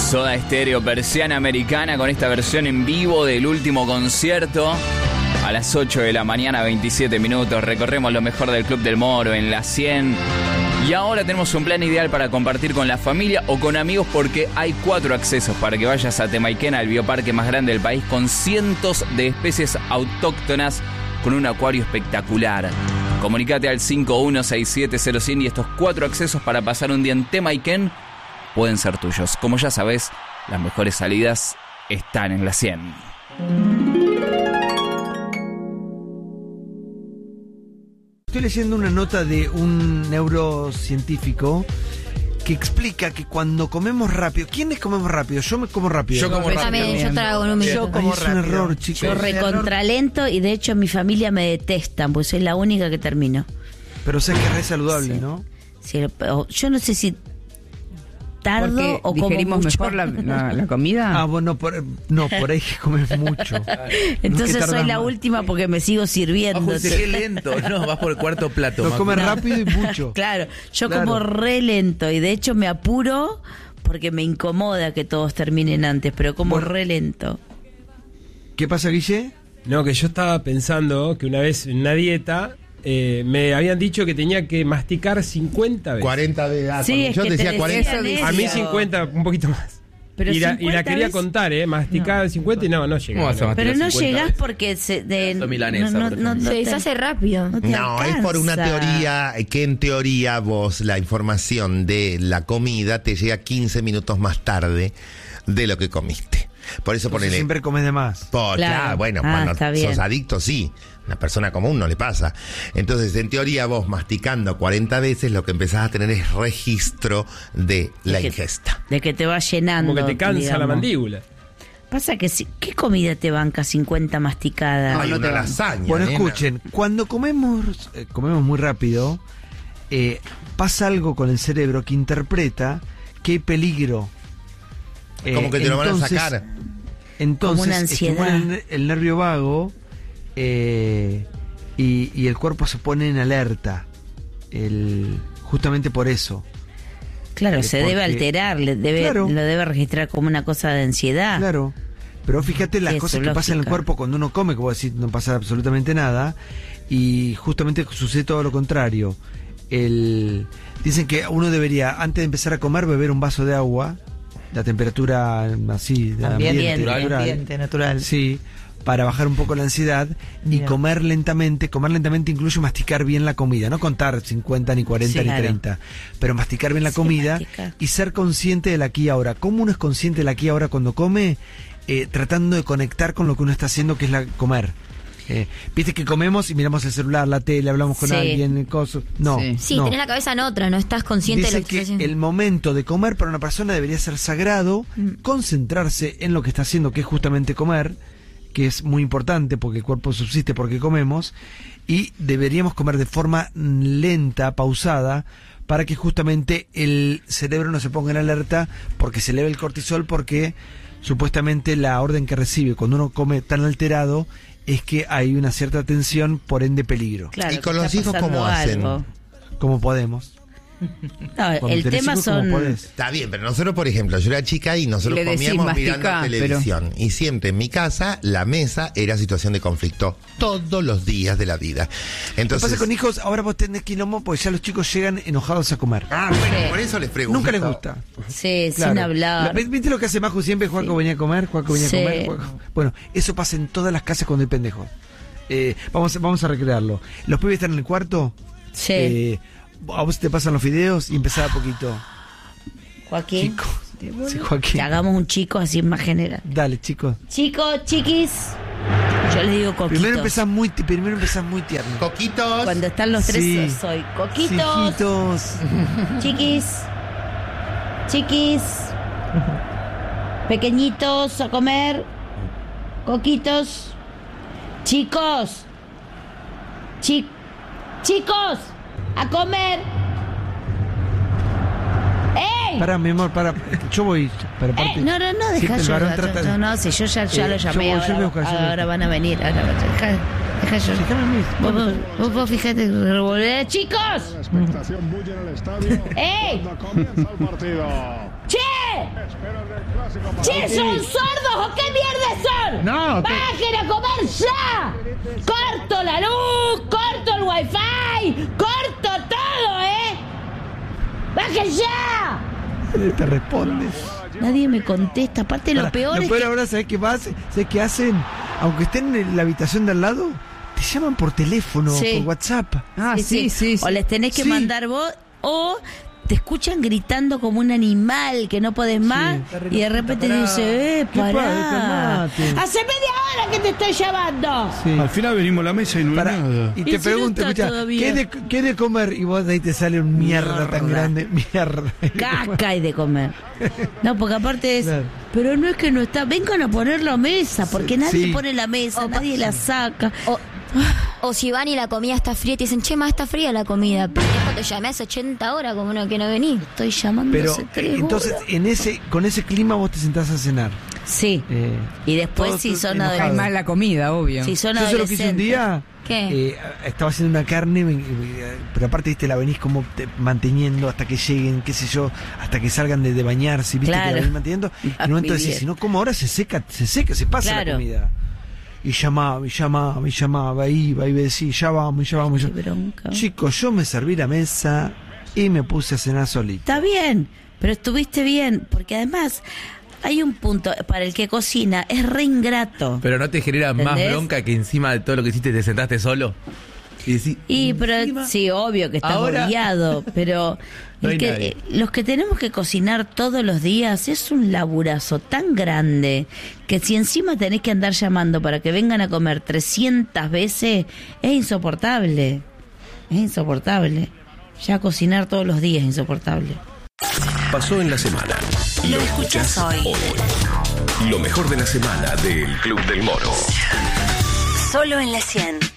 Soda Stereo, Persiana Americana, con esta versión en vivo del último concierto. A las 8 de la mañana, 27 minutos. Recorremos lo mejor del Club del Moro en la 100. Y ahora tenemos un plan ideal para compartir con la familia o con amigos, porque hay 4 accesos para que vayas a Temayquén, al bioparque más grande del país, con cientos de especies autóctonas, con un acuario espectacular. Comunicate al 51670100 y estos 4 accesos para pasar un día en Temayquén pueden ser tuyos. Como ya sabes, las mejores salidas están en la 100. Estoy leyendo una nota de un neurocientífico que explica que cuando comemos rápido... ¿Quiénes comemos rápido? Yo me como rápido. Yo como rápido. Yo trago en un minuto. Yo como rápido. Es un error, chicos. Yo recontralento y de hecho mi familia me detestan, pues soy la única que termino. Pero sé que es re saludable, Sí. ¿no? Sí, yo no sé si tardo Porque o como digerimos mucho. mejor la comida. Ah, bueno, por ahí que comes mucho. Entonces No es que soy la tardas más. última porque me sigo sirviendo. Ojo, qué lento, no, vas por el cuarto plato. Lo Macu. comes rápido y mucho. Claro, yo Claro. como re lento y de hecho me apuro porque me incomoda que todos terminen antes, pero como Bueno. re lento. ¿Qué pasa, Guille? No, que yo estaba pensando que una vez en una dieta me habían dicho que tenía que masticar 50 veces. 40 de edad. Sí, es Yo que decía te 40. decían eso. A mí 50, un poquito más. Pero y la 50 quería veces- contar, masticar 50 y no llega. ¿Cómo vas a Pero no 50 llegás veces. porque Pedazo milanesa, por ejemplo. se Se deshace rápido. No, es por una teoría que en teoría vos la información de la comida te llega 15 minutos más tarde de lo que comiste. Por eso Porque ponele... siempre comes de más. Claro. Bueno, Ah, cuando está bien. sos adicto, sí. Una persona común no le pasa. Entonces, en teoría, vos masticando 40 veces, lo que empezás a tener es registro de la ingesta. De que te va llenando. Como que te cansa la digamos. mandíbula. Pasa que ¿qué comida te banca 50 masticadas? Hay no una te va. lasaña, Bueno, nena. escuchen, cuando comemos muy rápido, pasa algo con el cerebro que interpreta que hay peligro. Como que te lo van a Entonces- sacar. Entonces, Como una ansiedad. estimula el nervio vago y el cuerpo se pone en alerta. Justamente por eso. Claro, se debe porque- alterar, Claro. lo debe registrar como una cosa de ansiedad. Claro. Pero fíjate las Es cosas que pasan en el lógica. cuerpo cuando uno come, que vos decís, no pasa absolutamente nada. Y justamente sucede todo lo contrario. Dicen que uno debería, antes de empezar a comer, beber un vaso de agua, la temperatura así, de ambiente natural. Sí, para bajar un poco la ansiedad y Bien. comer lentamente. Comer lentamente incluye masticar bien la comida, no contar 50 ni 40 Sí, ni claro. 30, pero masticar bien la Sí, comida masticar. y ser consciente del aquí y ahora. ¿Cómo uno es consciente del aquí y ahora cuando come? Tratando de conectar con lo que uno está haciendo, que es comer. Viste que comemos y miramos el celular, la tele, hablamos con Sí. alguien, cosas. No, Sí. Sí, no. tenés la cabeza en otra, no estás consciente de Dice lo que estás que haciendo. el momento de comer para una persona debería ser sagrado, concentrarse en lo que está haciendo, que es justamente comer, que es muy importante porque el cuerpo subsiste porque comemos, y deberíamos comer de forma lenta, pausada, para que justamente el cerebro no se ponga en alerta porque se eleva el cortisol, porque supuestamente la orden que recibe cuando uno come tan alterado es que hay una cierta tensión, por ende peligro. Claro, ¿Y con que los está hijos pasando cómo hacen? algo. Como podemos. No, Cuando el tenés tema hijos, ¿cómo son... podés? Está bien, pero nosotros, por ejemplo, yo era chica y nosotros Le decís comíamos masticá, mirando televisión. Y siempre en mi casa, la mesa era situación de conflicto. Todos los días de la vida. Lo que Entonces, pasa con hijos, ahora vos tenés quilombo porque ya los chicos llegan enojados a comer. Ah, bueno, Sí. por eso les pregunto. Nunca les gusta. Sí, Claro. sin hablar. ¿Viste lo que hace Maju siempre? Juaco venía a comer, Juaco venía Sí. a comer. Juaco. Bueno, eso pasa en todas las casas cuando hay pendejos. Vamos a recrearlo. Los pibes están en el cuarto. Sí. A vos te pasan los videos y empezaba poquito. Joaquín, Chicos. Sí, Joaquín. que hagamos un chico así más general. Dale, chicos. Chicos, chiquis. Yo les digo coquitos. Primero empezás muy tierno. Coquitos. Cuando están los tres Sí. soy Sí, coquitos, hijitos. chiquis, chiquis, pequeñitos a comer, coquitos, chicos, chicos, a comer. ¡Ey! Pará, mi amor, pará. Yo voy. Para parte. No, deja Siempre el yo. varón trata de- No, si yo ya lo yo llamé. voy, yo voy a buscar, yo voy a Ahora buscar. van a venir. Deja yo. Déjame a mí. Vos fíjate, revolver. ¡Chicos! La expectación bulle en el estadio ¡Ey! cuando comienza el partido. ¡Che! Esperas del Che, ¿son sordos o qué mierda son? No, ¡Bajen a comer ya! ¡Corto la luz! ¡Corto el wifi! ¡Corto todo, ¡bajen ya! Te respondes. Nadie me contesta. Aparte, lo peor es que... ahora, ¿sabes qué pasa? ¿Sabes qué hacen? Aunque estén en la habitación de al lado, te llaman por teléfono, por WhatsApp. Sí. O les tenés que mandar vos, o te escuchan gritando como un animal que no podés más, y de repente te dice, pará. Hace media hora que te estoy llamando. Sí. Al final venimos a la mesa y no hay nada. Y te pregunto, no escucha, ¿qué de comer? Y vos de ahí te sale un mierda tan grande. Mierda. Caca y de comer. No, porque aparte es... Claro. Pero no es que no está... Vengan a ponerlo a mesa, porque nadie Sí. pone la mesa, nadie la saca. O si van y la comida está fría, te dicen, che, ma, está fría la comida. Pendejo, te llamé hace 80 horas como uno que no vení. Estoy llamando Pero hace 3 entonces, horas. con ese clima vos te sentás a cenar. Sí. Y después todos si son enojados. Hay adolescentes. más la comida, obvio. Si son Yo sé lo que hice un adolescentes. día. ¿Qué? Estaba haciendo una carne, pero aparte, viste, la venís como manteniendo hasta que lleguen, qué sé yo, hasta que salgan de bañarse, viste, Claro. que la venís manteniendo. Y en un momento decís, si no como ahora se seca, se pasa Claro. la comida. Y llamaba, iba y decía, ya vamos. Qué bronca. Chicos, yo me serví la mesa y me puse a cenar solito. Está bien, pero estuviste bien, porque además hay un punto para el que cocina, es re ingrato. Pero no te genera más ¿Entendés? bronca que encima de todo lo que hiciste te sentaste solo. Y decís, Pero encima, sí, obvio que está ahora- agobiado, pero No hay nadie. los que tenemos que cocinar todos los días es un laburazo tan grande que si encima tenés que andar llamando para que vengan a comer 300 veces, es insoportable. Es insoportable. Ya cocinar todos los días es insoportable. Pasó en la semana. Lo escuchás hoy. Lo mejor de la semana del Club del Moro. Solo en la 100.